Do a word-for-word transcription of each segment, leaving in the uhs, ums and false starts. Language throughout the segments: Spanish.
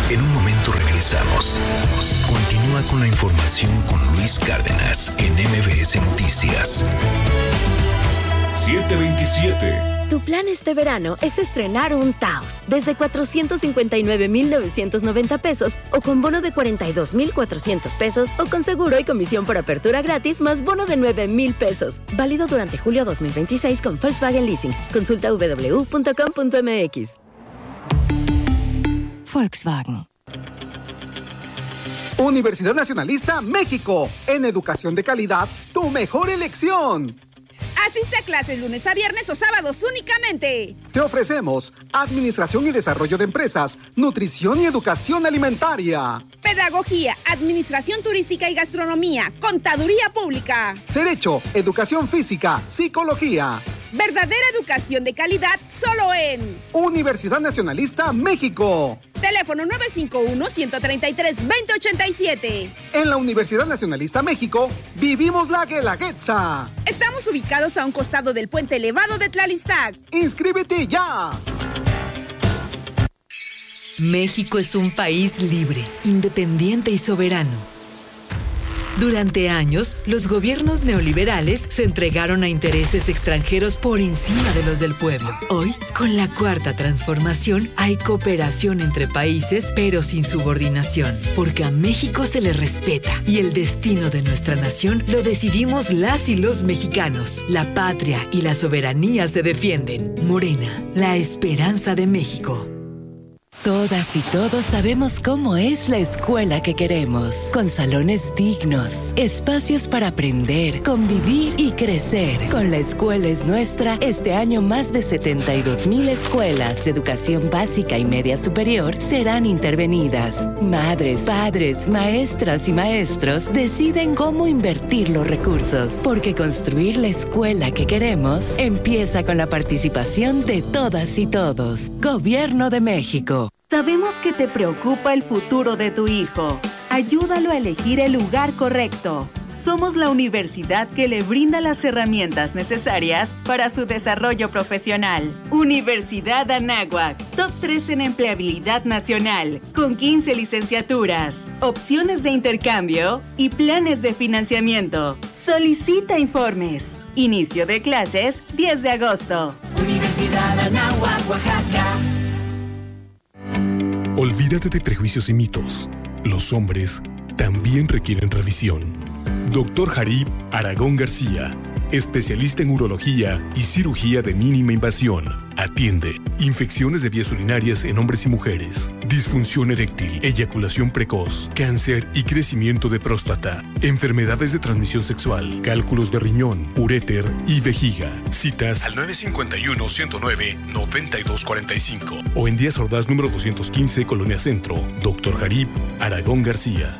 En un momento regresamos. Continúa con la información con Luis Cárdenas en M B S Noticias. siete veintisiete. Tu plan este verano es estrenar un Taos desde cuatrocientos cincuenta y nueve mil novecientos noventa pesos o con bono de cuarenta y dos mil cuatrocientos pesos o con seguro y comisión por apertura gratis más bono de nueve mil pesos. Válido durante julio dos mil veintiséis con Volkswagen Leasing. Consulta doble u doble u doble u punto com punto m x. Volkswagen. Universidad Nacionalista México. En educación de calidad, tu mejor elección. Asiste a clases lunes a viernes o sábados únicamente. Te ofrecemos Administración y Desarrollo de Empresas, Nutrición y Educación Alimentaria, Pedagogía, Administración Turística y Gastronomía, Contaduría Pública, Derecho, Educación Física, Psicología. Verdadera educación de calidad solo en Universidad Nacionalista México. Teléfono nueve cinco uno, uno tres tres, dos cero ocho siete. En la Universidad Nacionalista México, vivimos la Guelaguetza. Estamos ubicados a un costado del puente elevado de Tlalistag. ¡Inscríbete ya! México es un país libre, independiente y soberano. Durante años, los gobiernos neoliberales se entregaron a intereses extranjeros por encima de los del pueblo. Hoy, con la Cuarta Transformación, hay cooperación entre países, pero sin subordinación, porque a México se le respeta y el destino de nuestra nación lo decidimos las y los mexicanos. La patria y la soberanía se defienden. Morena, la esperanza de México. Todas y todos sabemos cómo es la escuela que queremos, con salones dignos, espacios para aprender, convivir y crecer. Con La Escuela es Nuestra, este año más de setenta y dos mil escuelas de educación básica y media superior serán intervenidas. Madres, padres, maestras y maestros deciden cómo invertir los recursos, porque construir la escuela que queremos empieza con la participación de todas y todos. Gobierno de México. Sabemos que te preocupa el futuro de tu hijo. Ayúdalo a elegir el lugar correcto. Somos la universidad que le brinda las herramientas necesarias para su desarrollo profesional. Universidad Anáhuac, top tres en empleabilidad nacional, con quince licenciaturas, opciones de intercambio y planes de financiamiento. Solicita informes. Inicio de clases diez de agosto. Universidad Anáhuac, Oaxaca. Olvídate de prejuicios y mitos. Los hombres también requieren revisión. Doctor Jarib Aragón García, especialista en urología y cirugía de mínima invasión. Atiende infecciones de vías urinarias en hombres y mujeres, disfunción eréctil, eyaculación precoz, cáncer y crecimiento de próstata, enfermedades de transmisión sexual, cálculos de riñón, uréter y vejiga. Citas al nueve cinco uno, ciento nueve, noventa y dos cuarenta y cinco o en Díaz Ordaz número doscientos quince, Colonia Centro. Doctor Jarib Aragón García.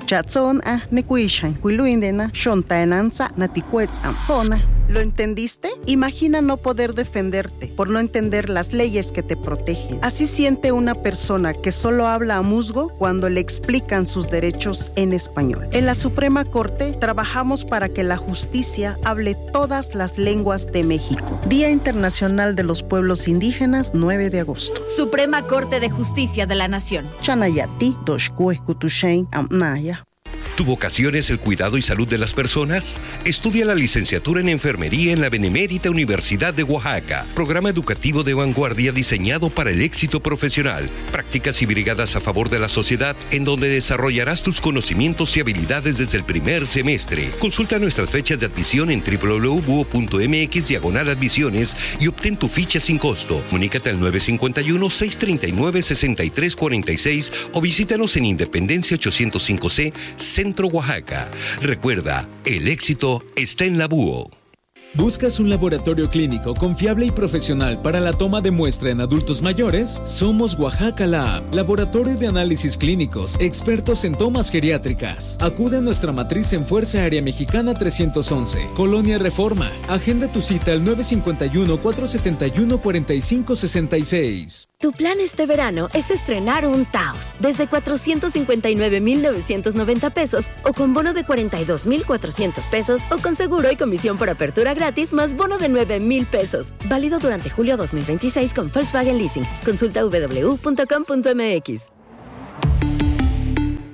¿Lo entendiste? Imagina no poder defenderte por no entender las leyes que te protegen. Así siente una persona que solo habla a musgo cuando le explican sus derechos en español. En la Suprema Corte trabajamos para que la justicia hable todas las lenguas de México. Día Internacional de los Pueblos Indígenas, nueve de agosto. Suprema Corte de Justicia de la Nación. Chanayati, Doshkue, Kutushein, Amnaya. ¿Tu vocación es el cuidado y salud de las personas? Estudia la licenciatura en Enfermería en la Benemérita Universidad de Oaxaca. Programa educativo de vanguardia diseñado para el éxito profesional. Prácticas y brigadas a favor de la sociedad en donde desarrollarás tus conocimientos y habilidades desde el primer semestre. Consulta nuestras fechas de admisión en doble u doble u doble u punto búho punto m x diagonal admisiones y obtén tu ficha sin costo. Comunícate al nueve cinco uno, seis tres nueve, seis tres cuatro seis o visítanos en Independencia ochocientos cinco C, Centro Oaxaca. Recuerda, el éxito está en la Búho. ¿Buscas un laboratorio clínico confiable y profesional para la toma de muestra en adultos mayores? Somos Oaxaca Lab, laboratorio de análisis clínicos, expertos en tomas geriátricas. Acude a nuestra matriz en Fuerza Aérea Mexicana trescientos once, Colonia Reforma. Agenda tu cita al nueve cinco uno, cuatro siete uno, cuatro cinco seis seis. Tu plan este verano es estrenar un Taos desde cuatrocientos cincuenta y nueve mil novecientos noventa pesos o con bono de cuarenta y dos mil cuatrocientos pesos o con seguro y comisión por apertura gratis más bono de nueve mil pesos. Válido durante julio dos mil veintiséis con Volkswagen Leasing. Consulta doble u doble u doble u punto com punto m x.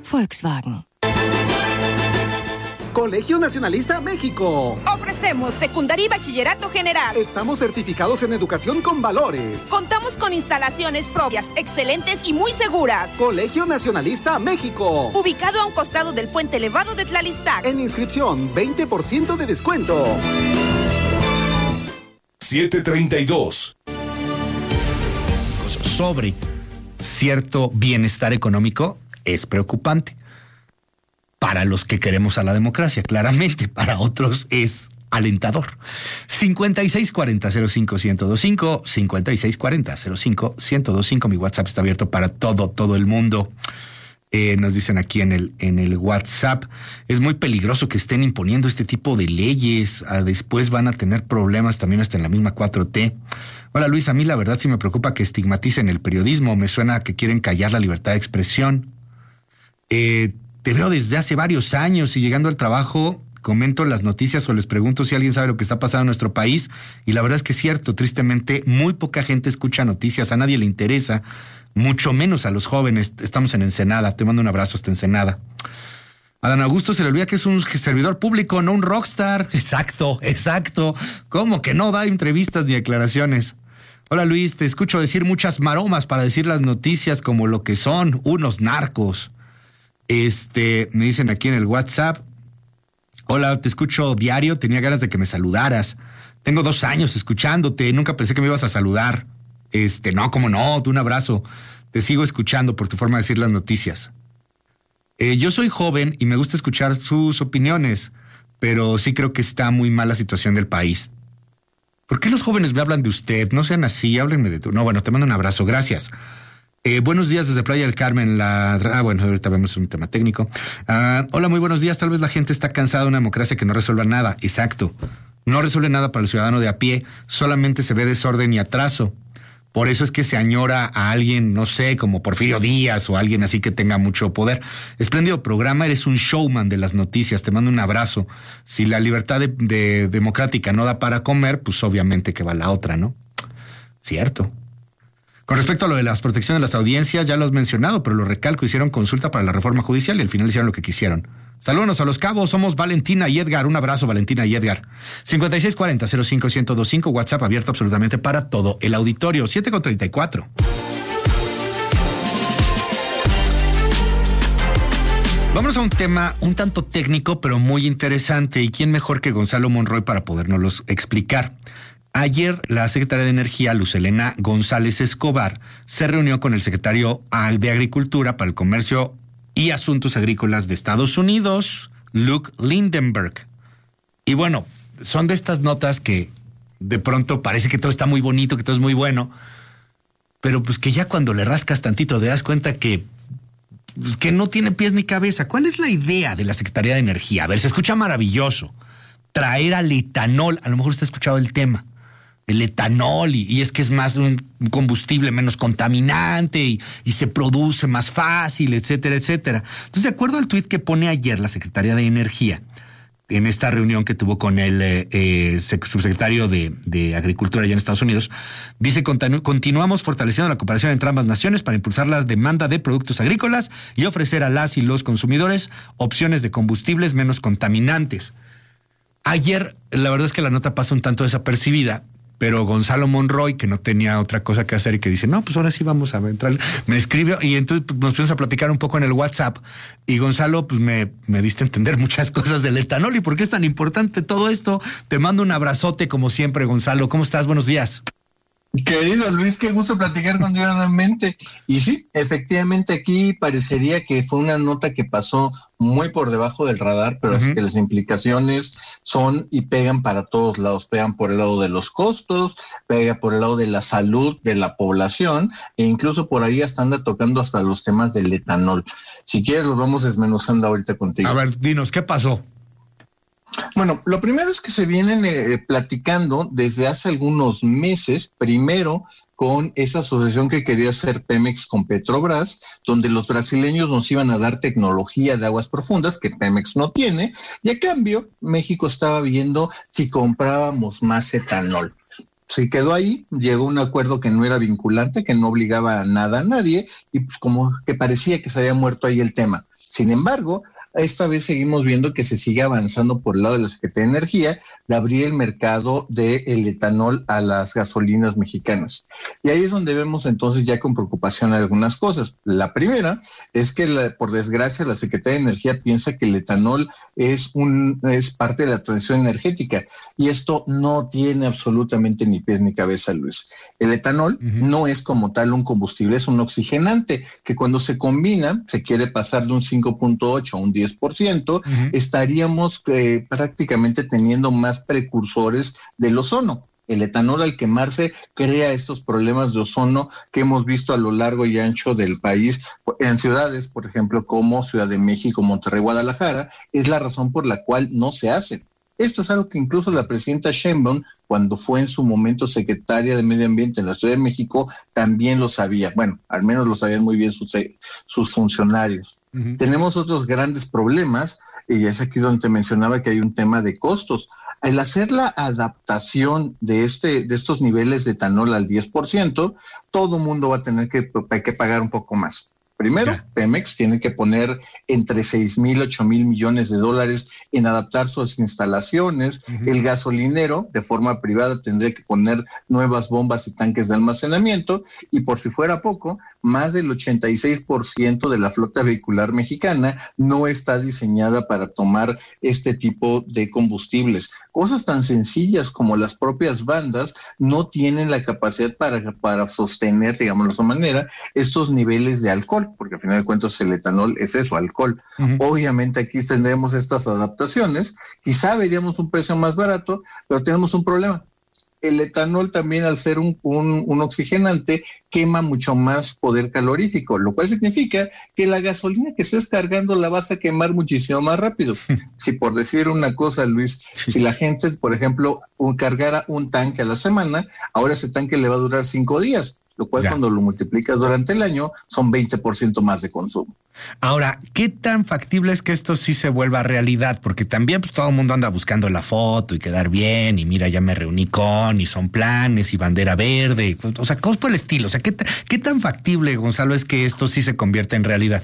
Volkswagen. Colegio Nacionalista México. Ofrecemos secundaria y bachillerato general. Estamos certificados en educación con valores. Contamos con instalaciones propias, excelentes y muy seguras. Colegio Nacionalista México. Ubicado a un costado del puente elevado de Tlalistac. En inscripción, veinte por ciento de descuento. siete treinta y dos. Sobre cierto bienestar económico es preocupante. Para los que queremos a la democracia, claramente. Para otros es alentador. cincuenta y seis cuarenta cero cinco ciento veinticinco, cincuenta y seis cuarenta cero cinco ciento veinticinco. Mi WhatsApp está abierto para todo, todo el mundo. Eh, nos dicen aquí en el, en el WhatsApp, es muy peligroso que estén imponiendo este tipo de leyes. Ah, después van a tener problemas también hasta en la misma cuatro T. Hola Luis, a mí la verdad sí me preocupa que estigmaticen el periodismo. Me suena que quieren callar la libertad de expresión. Eh... Te veo desde hace varios años y llegando al trabajo comento las noticias o les pregunto si alguien sabe lo que está pasando en nuestro país y la verdad es que es cierto, tristemente muy poca gente escucha noticias, a nadie le interesa, mucho menos a los jóvenes. Estamos en Ensenada, te mando un abrazo hasta Ensenada. Adán Augusto se le olvida que es un servidor público, no un rockstar. Exacto, exacto. ¿Cómo que no da entrevistas ni declaraciones? Hola Luis, te escucho decir muchas maromas para decir las noticias como lo que son, unos narcos. Este, me dicen aquí en el WhatsApp, hola, te escucho diario, tenía ganas de que me saludaras. Tengo dos años escuchándote, nunca pensé que me ibas a saludar. Este, no, cómo no, un abrazo. Te sigo escuchando por tu forma de decir las noticias. Eh, yo soy joven y me gusta escuchar sus opiniones, pero sí creo que está muy mal la situación del país. ¿Por qué los jóvenes me hablan de usted? No sean así, háblenme de tú. No, bueno, te mando un abrazo, gracias. Eh, buenos días desde Playa del Carmen. La... Ah, bueno, ahorita vemos un tema técnico. Uh, hola, muy buenos días. Tal vez la gente está cansada de una democracia que no resuelva nada. Exacto. No resuelve nada para el ciudadano de a pie. Solamente se ve desorden y atraso. Por eso es que se añora a alguien, no sé, como Porfirio Díaz o alguien así que tenga mucho poder. Espléndido programa, eres un showman de las noticias. Te mando un abrazo. Si la libertad de, de, democrática no da para comer, pues obviamente que va la otra, ¿no? Cierto. Con respecto a lo de las protecciones de las audiencias, ya lo has mencionado, pero lo recalco, hicieron consulta para la reforma judicial y al final hicieron lo que quisieron. Saludos a Los Cabos, somos Valentina y Edgar. Un abrazo, Valentina y Edgar. cincuenta y seis cuarenta cero cinco ciento veinticinco, WhatsApp abierto absolutamente para todo el auditorio. siete con treinta y cuatro. Vamos a un tema un tanto técnico, pero muy interesante. ¿Y quién mejor que Gonzalo Monroy para podérnoslo explicar? Ayer, la secretaria de Energía, Luz Helena González Escobar, se reunió con el secretario de Agricultura para el Comercio y Asuntos Agrícolas de Estados Unidos, Luke Lindenberg. Y bueno, son de estas notas que de pronto parece que todo está muy bonito, que todo es muy bueno, pero pues que ya cuando le rascas tantito te das cuenta que, pues que no tiene pies ni cabeza. ¿Cuál es la idea de la Secretaría de Energía? A ver, se escucha maravilloso. Traer al etanol, a lo mejor usted ha escuchado el tema. El etanol, y, y es que es más un combustible menos contaminante y, y se produce más fácil, etcétera, etcétera. Entonces, de acuerdo al tuit que pone ayer la Secretaría de Energía, en esta reunión que tuvo con el eh, eh, subsecretario de, de Agricultura allá en Estados Unidos, dice, continu- continuamos fortaleciendo la cooperación entre ambas naciones para impulsar la demanda de productos agrícolas y ofrecer a las y los consumidores opciones de combustibles menos contaminantes. Ayer, la verdad es que la nota pasa un tanto desapercibida, pero Gonzalo Monroy, que no tenía otra cosa que hacer y que dice, no, pues ahora sí vamos a entrar, me escribió y entonces nos pusimos a platicar un poco en el WhatsApp y Gonzalo pues me, me diste a entender muchas cosas del etanol y por qué es tan importante todo esto. Te mando un abrazote como siempre, Gonzalo. ¿Cómo estás? Buenos días. Querido Luis, qué gusto platicar contigo nuevamente. Y sí, efectivamente aquí parecería que fue una nota que pasó muy por debajo del radar, pero uh-huh. es que las implicaciones son y pegan para todos lados. Pegan por el lado de los costos, pega por el lado de la salud de la población e incluso por ahí hasta anda tocando hasta los temas del etanol. Si quieres los vamos desmenuzando ahorita contigo. A ver, dinos, ¿qué pasó? Bueno, lo primero es que se vienen eh, platicando desde hace algunos meses, primero con esa asociación que quería hacer Pemex con Petrobras, donde los brasileños nos iban a dar tecnología de aguas profundas que Pemex no tiene, y a cambio México estaba viendo si comprábamos más etanol. se quedó ahí, llegó a un acuerdo que no era vinculante, que no obligaba a nada a nadie, y pues como que parecía que se había muerto ahí el tema. Sin embargo, esta vez seguimos viendo que se sigue avanzando por el lado de la Secretaría de Energía de abrir el mercado del etanol a las gasolinas mexicanas. Y ahí es donde vemos entonces ya con preocupación algunas cosas. La primera es que, la, por desgracia, la Secretaría de Energía piensa que el etanol es, un, es parte de la transición energética, y esto no tiene absolutamente ni pies ni cabeza, Luis. El etanol uh-huh. no es como tal un combustible, es un oxigenante que cuando se combina, se quiere pasar de un cinco punto ocho a un diez por ciento, uh-huh. estaríamos eh, prácticamente teniendo más precursores del ozono. El etanol, al quemarse, crea estos problemas de ozono que hemos visto a lo largo y ancho del país, en ciudades, por ejemplo, como Ciudad de México, Monterrey, Guadalajara. Es la razón por la cual no se hace. Esto es algo que incluso la presidenta Sheinbaum, cuando fue en su momento secretaria de Medio Ambiente en la Ciudad de México, también lo sabía. Bueno, al menos lo sabían muy bien sus, sus funcionarios. Uh-huh. Tenemos otros grandes problemas, y es aquí donde te mencionaba que hay un tema de costos. Al hacer la adaptación de este de estos niveles de etanol al diez por ciento, todo mundo va a tener que, que pagar un poco más. Primero, yeah. Pemex tiene que poner entre seis mil, ocho mil millones de dólares en adaptar sus instalaciones. Uh-huh. El gasolinero, de forma privada, tendría que poner nuevas bombas y tanques de almacenamiento. Y por si fuera poco, más del ochenta y seis por ciento de la flota vehicular mexicana no está diseñada para tomar este tipo de combustibles. Cosas tan sencillas como las propias bandas no tienen la capacidad para, para sostener, digamos de esa manera, estos niveles de alcohol, porque al final de cuentas el etanol es eso, alcohol. Uh-huh. Obviamente aquí tendremos estas adaptaciones, quizá veríamos un precio más barato, pero tenemos un problema. El etanol también, al ser un, un, un oxigenante, quema mucho más poder calorífico, lo cual significa que la gasolina que estés cargando la vas a quemar muchísimo más rápido. Si por decir una cosa, Luis, si la gente, por ejemplo, un, cargara un tanque a la semana, ahora ese tanque le va a durar cinco días. Lo cual ya. Cuando lo multiplicas durante el año son veinte por ciento más de consumo. Ahora, ¿qué tan factible es que esto sí se vuelva realidad? Porque también pues todo el mundo anda buscando la foto y quedar bien, y mira, ya me reuní con, y son planes, y bandera verde, o sea, cosas por el estilo. O sea, ¿qué, qué tan factible, Gonzalo, es que esto sí se convierta en realidad?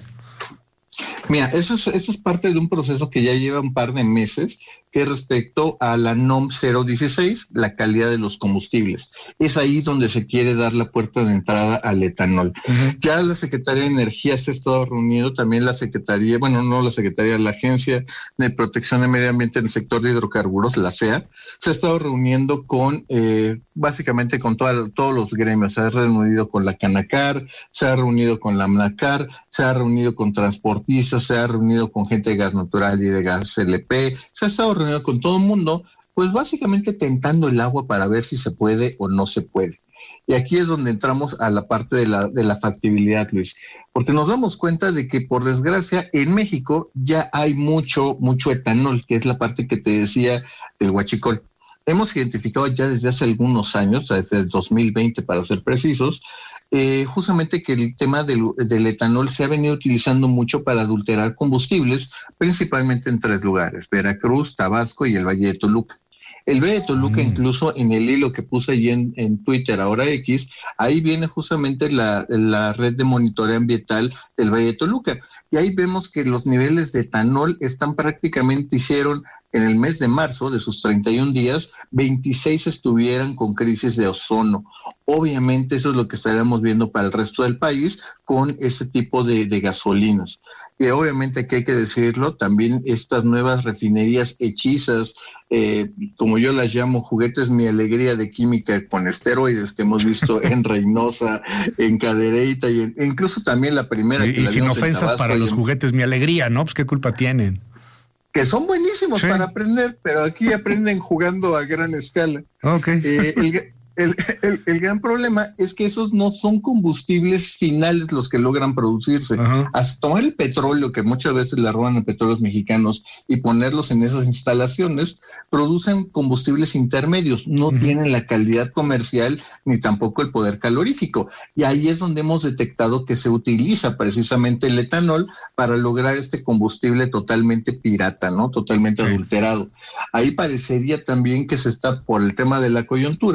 Mira, eso es, eso es parte de un proceso que ya lleva un par de meses, que respecto a la N O M cero dieciséis, la calidad de los combustibles. Es ahí donde se quiere dar la puerta de entrada al etanol. Uh-huh. Ya la Secretaría de Energía se ha estado reuniendo, también la Secretaría, bueno, no la Secretaría, la Agencia de Protección de Medio Ambiente en el sector de hidrocarburos, la C E A, se ha estado reuniendo con, eh, básicamente con toda, todos los gremios. Se ha reunido con la Canacar, se ha reunido con la AMNACAR, se ha reunido con transportistas, se ha reunido con gente de gas natural y de gas L P, se ha estado reunido con todo el mundo, pues básicamente tentando el agua para ver si se puede o no se puede. Y aquí es donde entramos a la parte de la, de la factibilidad, Luis, porque nos damos cuenta de que, por desgracia, en México ya hay mucho, mucho etanol, que es la parte que te decía del huachicol. Hemos identificado ya desde hace algunos años, desde el dos mil veinte para ser precisos, eh, justamente que el tema del, del etanol se ha venido utilizando mucho para adulterar combustibles, principalmente en tres lugares: Veracruz, Tabasco y el Valle de Toluca. El Valle de Toluca, mm. incluso en el hilo que puse allí en, en Twitter, ahora X, ahí viene justamente la, la red de monitoreo ambiental del Valle de Toluca. Y ahí vemos que los niveles de etanol están prácticamente, hicieron en el mes de marzo, de sus treinta y un días, veintiséis estuvieran con crisis de ozono. Obviamente eso es lo que estaremos viendo para el resto del país con este tipo de, de gasolinas. Y obviamente aquí hay que decirlo, también estas nuevas refinerías hechizas, eh, como yo las llamo, juguetes mi alegría de química con esteroides que hemos visto en Reynosa, en Cadereyta, y en, incluso también la primera. Y, que y la sin ofensas para los en, juguetes mi alegría, ¿no? Pues qué culpa tienen. Que son buenísimos sí. para aprender, pero aquí aprenden jugando a gran escala. Okay. Eh, el, el, el, el gran problema es que esos no son combustibles finales los que logran producirse. Uh-huh. Hasta tomar el petróleo, que muchas veces le roban a petróleos mexicanos, y ponerlos en esas instalaciones, producen combustibles intermedios, no uh-huh. tienen la calidad comercial ni tampoco el poder calorífico. Y ahí es donde hemos detectado que se utiliza precisamente el etanol para lograr este combustible totalmente pirata, ¿no? Totalmente sí. adulterado. Ahí parecería también que se está, por el tema de la coyuntura,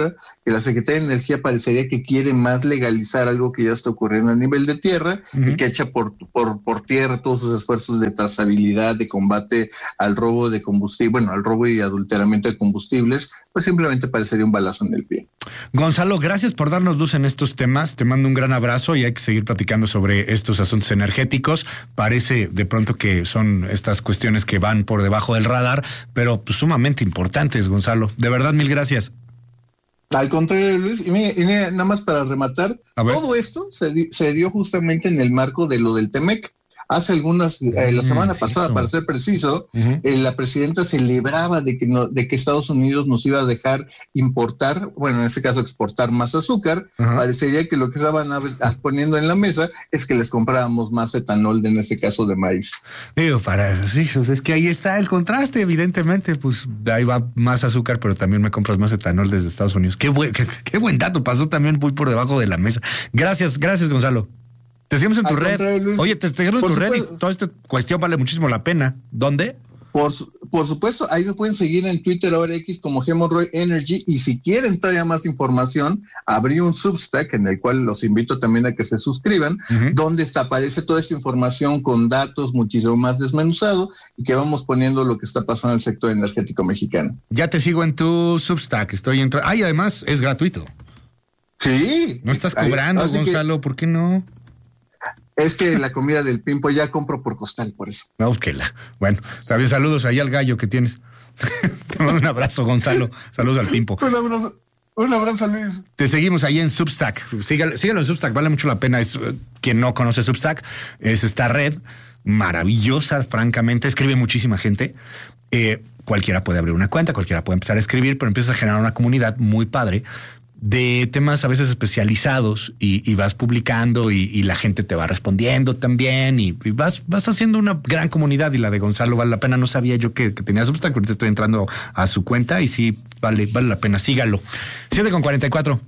que la Secretaría de Energía parecería que quiere más legalizar algo que ya está ocurriendo a nivel de tierra, uh-huh. y que echa por, por, por tierra todos sus esfuerzos de trazabilidad, de combate al robo de combustible, bueno, al robo y adulteramiento de combustibles, pues simplemente parecería un balazo en el pie. Gonzalo, gracias por darnos luz en estos temas. Te mando un gran abrazo y hay que seguir platicando sobre estos asuntos energéticos. Parece de pronto que son estas cuestiones que van por debajo del radar, pero pues, sumamente importantes, Gonzalo. De verdad, mil gracias. Al contrario, Luis, y mire, y mire, nada más para rematar, todo esto se, di, se dio justamente en el marco de lo del Temec. Hace algunas, eh, la semana sí, pasada, sí, para ser preciso, uh-huh. eh, la presidenta celebraba de que, no, de que Estados Unidos nos iba a dejar importar, bueno, en ese caso exportar más azúcar. Uh-huh. Parecería que lo que estaban poniendo en la mesa es que les comprábamos más etanol, de, en ese caso de maíz. Digo, para sí, es que ahí está el contraste, evidentemente, pues ahí va más azúcar, pero también me compras más etanol desde Estados Unidos. Qué buen, qué, qué buen dato, pasó también muy por debajo de la mesa. Gracias, gracias, Gonzalo. Te seguimos en tu red. Oye, te seguimos en tu red y toda esta cuestión vale muchísimo la pena. ¿Dónde? Por, por supuesto, ahí me pueden seguir en Twitter, ahora X, como Hemorrhoid Energy, y si quieren todavía más información, abrí un Substack en el cual los invito también a que se suscriban, uh-huh. donde está, aparece toda esta información con datos muchísimo más desmenuzado y que vamos poniendo lo que está pasando en el sector energético mexicano. Ya te sigo en tu Substack, estoy entrando. Ah, y además es gratuito. Sí. No estás cobrando, ahí, Gonzalo, que... ¿por qué no? Es que la comida del Pimpo ya compro por costal, por eso. No, que la. Bueno, también saludos ahí al gallo que tienes. Te mando un abrazo, Gonzalo. Saludos al Pimpo. Un abrazo, un abrazo, Luis. Te seguimos ahí en Substack. Sígalo, sígalo en Substack, vale mucho la pena. Es, quien no conoce Substack, es esta red maravillosa, francamente. Escribe muchísima gente. Eh, cualquiera puede abrir una cuenta, cualquiera puede empezar a escribir, pero empiezas a generar una comunidad muy padre de temas a veces especializados y, y vas publicando y, y la gente te va respondiendo también y, y vas, vas haciendo una gran comunidad. Y la de Gonzalo vale la pena. No sabía yo que, que tenía Substack, ahorita estoy entrando a su cuenta y sí, vale, vale la pena. Sígalo. siete con cuarenta y cuatro.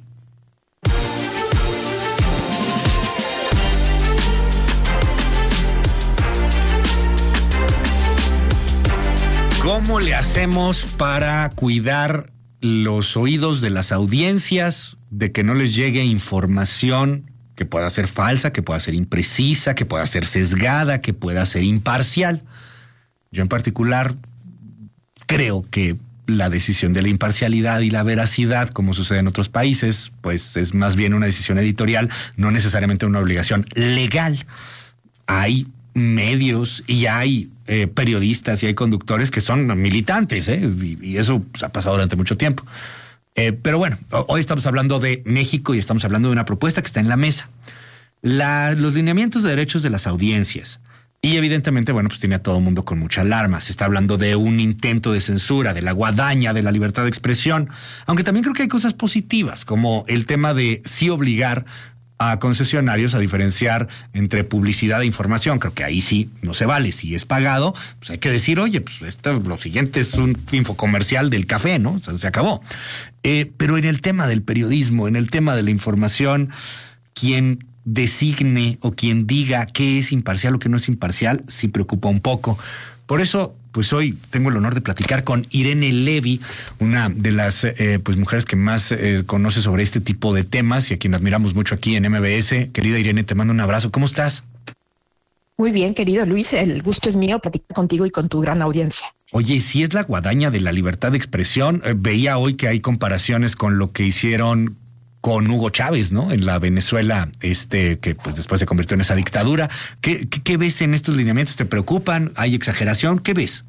¿Cómo le hacemos para cuidar los oídos de las audiencias, de que no les llegue información que pueda ser falsa, que pueda ser imprecisa, que pueda ser sesgada, que pueda ser imparcial? Yo en particular creo que la decisión de la imparcialidad y la veracidad, como sucede en otros países, pues es más bien una decisión editorial, no necesariamente una obligación legal. Hay medios y hay eh, periodistas y hay conductores que son militantes, ¿eh? y, y eso pues, ha pasado durante mucho tiempo. Eh, pero bueno, hoy estamos hablando de México y estamos hablando de una propuesta que está en la mesa. La, los lineamientos de derechos de las audiencias. Y evidentemente, bueno, pues tiene a todo el mundo con mucha alarma. Se está hablando de un intento de censura, de la guadaña, de la libertad de expresión. Aunque también creo que hay cosas positivas, como el tema de sí obligar a concesionarios a diferenciar entre publicidad e información. Creo que ahí sí no se vale. Si es pagado, pues hay que decir, oye, pues esto, lo siguiente es un infocomercial del café, ¿no? O sea, se acabó. Eh, pero en el tema del periodismo, en el tema de la información, quien designe o quien diga qué es imparcial o qué no es imparcial, sí preocupa un poco. Por eso, pues hoy tengo el honor de platicar con Irene Levy, una de las eh, pues mujeres que más eh, conoce sobre este tipo de temas y a quien admiramos mucho aquí en M B S. Querida Irene, te mando un abrazo. ¿Cómo estás? Muy bien, querido Luis. El gusto es mío platicar contigo y con tu gran audiencia. Oye, si es la guadaña de la libertad de expresión, eh, veía hoy que hay comparaciones con lo que hicieron con Hugo Chávez, ¿no? En la Venezuela, este, que pues después se convirtió en esa dictadura. ¿Qué, qué, qué ves en estos lineamientos? ¿Te preocupan? ¿Hay exageración? ¿Qué ves?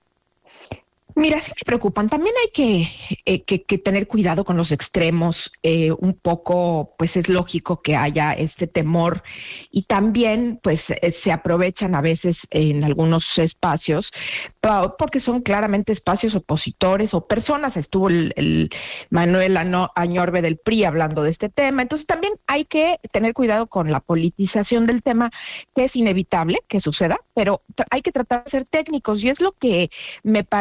Mira, sí me preocupan. También hay que, eh, que, que tener cuidado con los extremos. Eh, un poco, pues es lógico que haya este temor y también, pues eh, se aprovechan a veces en algunos espacios uh, porque son claramente espacios opositores o personas. Estuvo el, el Manuel Añorbe del P R I hablando de este tema. Entonces también hay que tener cuidado con la politización del tema, que es inevitable que suceda, pero hay que tratar de ser técnicos y es lo que me parece que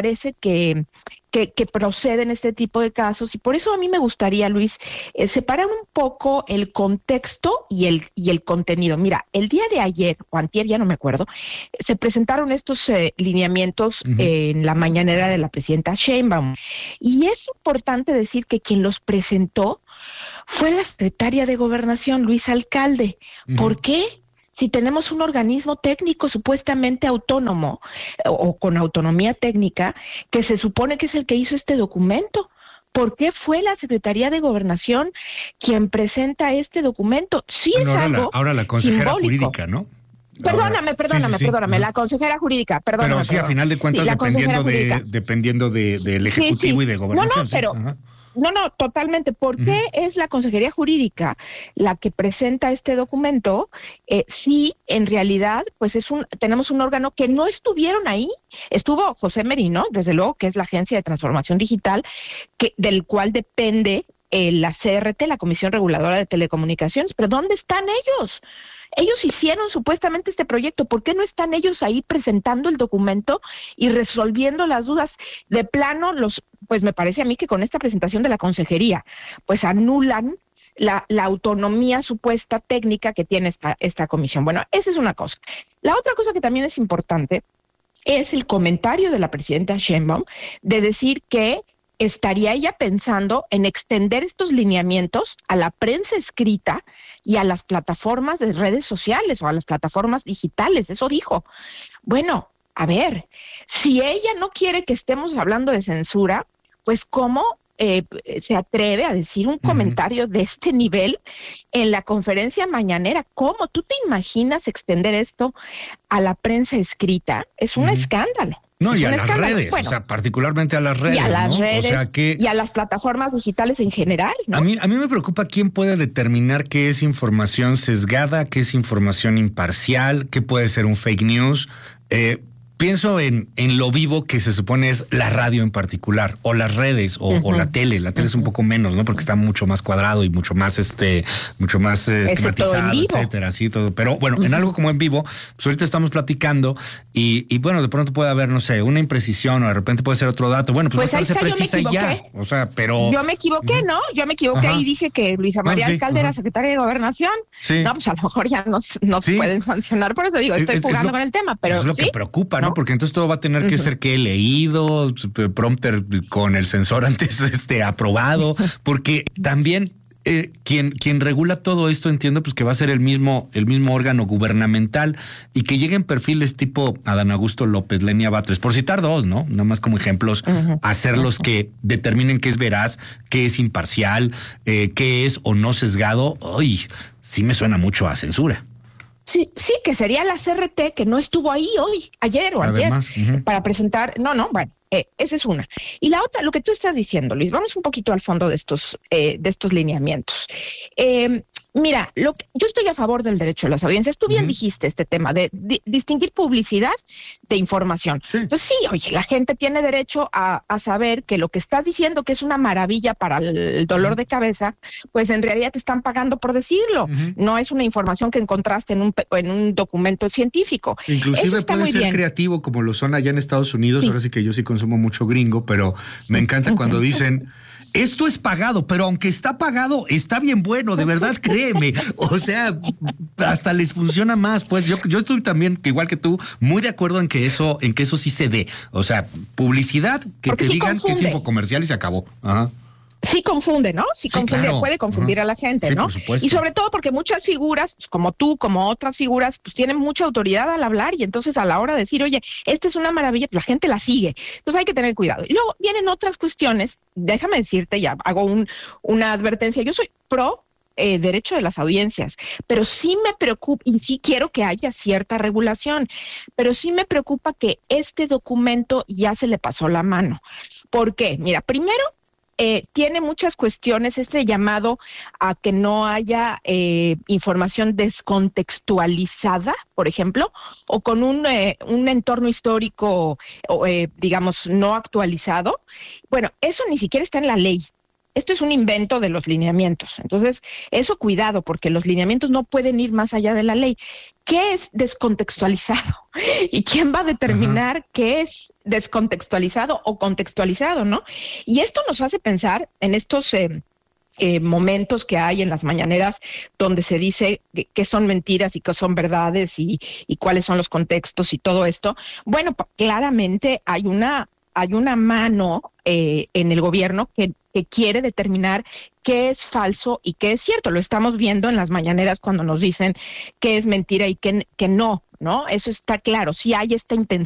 que, que, que proceden este tipo de casos, y por eso a mí me gustaría, Luis, eh, separar un poco el contexto y el, y el contenido. Mira, el día de ayer, o antier, ya no me acuerdo, se presentaron estos eh, lineamientos uh-huh. eh, en la mañanera de la presidenta Sheinbaum, y es importante decir que quien los presentó fue la secretaria de Gobernación, Luis Alcalde. Uh-huh. ¿Por qué? Si tenemos un organismo técnico supuestamente autónomo o, o con autonomía técnica, que se supone que es el que hizo este documento. ¿Por qué fue la Secretaría de Gobernación quien presenta este documento? Sí bueno, es ahora algo la, ahora la consejera simbólico. Jurídica, ¿no? Perdóname, perdóname, sí, sí, sí. perdóname, uh-huh. la consejera jurídica, perdóname. Pero sí, perdóname. a final de cuentas, sí, dependiendo de dependiendo de, del Ejecutivo sí, sí. y de Gobernación. No, no, sí. pero... Uh-huh. No, no, totalmente. ¿Por qué uh-huh. es la Consejería Jurídica la que presenta este documento? Eh, sí, en realidad, pues es un, tenemos un órgano que no estuvieron ahí. Estuvo José Merino, desde luego, que es la Agencia de Transformación Digital, que del cual depende eh, la C R T, la Comisión Reguladora de Telecomunicaciones. Pero ¿dónde están ellos? Ellos hicieron supuestamente este proyecto. ¿Por qué no están ellos ahí presentando el documento y resolviendo las dudas? De plano, los, pues me parece a mí que con esta presentación de la consejería, pues anulan la, la autonomía supuesta técnica que tiene esta, esta comisión. Bueno, esa es una cosa. La otra cosa que también es importante es el comentario de la presidenta Sheinbaum de decir que estaría ella pensando en extender estos lineamientos a la prensa escrita y a las plataformas de redes sociales o a las plataformas digitales. Eso dijo. Bueno, a ver, si ella no quiere que estemos hablando de censura, pues ¿cómo eh, se atreve a decir un uh-huh. comentario de este nivel en la conferencia mañanera? ¿Cómo? ¿Tú te imaginas extender esto a la prensa escrita? Es un uh-huh. escándalo. No, y a las escándalo. redes, bueno, o sea, particularmente a las redes. Y a las ¿no? redes, o sea que, y a las plataformas digitales en general, ¿no? A mí, a mí me preocupa quién puede determinar qué es información sesgada, qué es información imparcial, qué puede ser un fake news. Eh, pienso en, en lo vivo que se supone es la radio en particular, o las redes, o, uh-huh. o la tele. La tele uh-huh. es un poco menos, ¿no? Porque está mucho más cuadrado y mucho más, este, mucho más eh, esquematizado, etcétera, así todo. Pero bueno, uh-huh. en algo como en vivo, pues ahorita estamos platicando y, y bueno, de pronto puede haber, no sé, una imprecisión o de repente puede ser otro dato. Bueno, pues, pues va a ser precisa y ya. O sea, pero... Yo me equivoqué, ¿no? Yo me equivoqué Ajá. y dije que Luisa María no, sí, Alcalde Ajá. era secretaria de Gobernación. Sí. No, pues a lo mejor ya nos, nos sí. pueden sancionar. Por eso digo, estoy es, jugando es lo, con el tema, pero es lo ¿sí? que preocupa, ¿no? ¿no? Porque entonces todo va a tener que uh-huh. ser que he leído, prompter con el sensor antes este aprobado, porque también eh, quien, quien regula todo esto, entiendo, pues que va a ser el mismo, el mismo órgano gubernamental y que lleguen perfiles tipo Adán Augusto López, Lenia Batres, por citar dos, ¿no? Nada más como ejemplos, uh-huh. hacerlos que determinen qué es veraz, qué es imparcial, eh, qué es o no sesgado. Uy, sí me suena mucho a censura. Sí, sí, que sería la C R T que no estuvo ahí hoy, ayer o ayer, uh-huh. para presentar. No, no, bueno, eh, esa es una. Y la otra, lo que tú estás diciendo, Luis, vamos un poquito al fondo de estos, eh, de estos lineamientos. Eh, Mira, lo que, yo estoy a favor del derecho de las audiencias. Tú bien uh-huh. dijiste este tema de, de distinguir publicidad de información. Sí. Entonces sí, oye, la gente tiene derecho a, a saber que lo que estás diciendo que es una maravilla para el dolor uh-huh. de cabeza, pues en realidad te están pagando por decirlo. Uh-huh. No es una información que encontraste en un, en un documento científico. Inclusive puede ser bien. creativo como lo son allá en Estados Unidos. Sí. Ahora sí que yo sí consumo mucho gringo, pero sí. me encanta cuando dicen... Esto es pagado, pero aunque está pagado, está bien bueno, de verdad, créeme. O sea, hasta les funciona más. Pues yo, yo estoy también, igual que tú, muy de acuerdo en que eso, en que eso sí se dé. O sea, publicidad, que Porque te sí digan confunde. que es infocomercial y se acabó. Ajá. Sí confunde, ¿no? Sí, sí confunde, claro. puede confundir uh-huh. a la gente, sí, ¿no? Por supuesto. Y sobre todo porque muchas figuras, pues, como tú, como otras figuras, pues tienen mucha autoridad al hablar y entonces a la hora de decir, oye, esta es una maravilla, pues la gente la sigue. Entonces hay que tener cuidado. Y luego vienen otras cuestiones, déjame decirte, ya hago un, una advertencia, yo soy pro Eh, derecho de las audiencias, pero sí me preocupa, y sí quiero que haya cierta regulación, pero sí me preocupa que este documento ya se le pasó la mano. ¿Por qué? Mira, primero, eh, tiene muchas cuestiones, este llamado a que no haya eh, información descontextualizada, por ejemplo, o con un, eh, un entorno histórico, eh, digamos, no actualizado. Bueno, eso ni siquiera está en la ley. esto es un invento de los lineamientos. Entonces, eso cuidado, porque los lineamientos no pueden ir más allá de la ley. ¿Qué es descontextualizado? ¿Y quién va a determinar Ajá. qué es descontextualizado o contextualizado, no? Y esto nos hace pensar en estos eh, eh, momentos que hay en las mañaneras donde se dice que, que son mentiras y que son verdades y, y cuáles son los contextos y todo esto. Bueno, claramente hay una, hay una mano eh, en el gobierno que, que quiere determinar qué es falso y qué es cierto. Lo estamos viendo en las mañaneras cuando nos dicen qué es mentira y qué, qué no, ¿no? Eso está claro. Sí hay esta intención